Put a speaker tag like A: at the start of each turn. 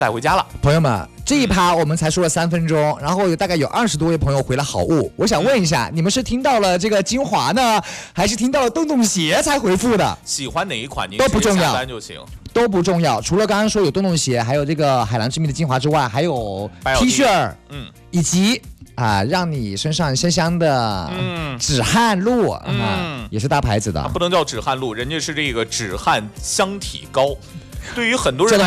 A: 带回家了。
B: 朋友们，这一趴我们才说了3分钟，然后大概有20多位朋友回了好物。我想问一下，你们是听到了这个精华呢，还是听到了洞洞鞋才回复的？
A: 喜欢哪一款您
B: 都不重要，
A: 下单就行，
B: 都不重要。除了刚刚说有洞洞鞋，还有这个海蓝之谜的精华之外，还有 T 恤，以及让你身上香香的止汗露，也是大牌子的，
A: 不能叫止汗露，人家是这个止汗香体膏。对于很多人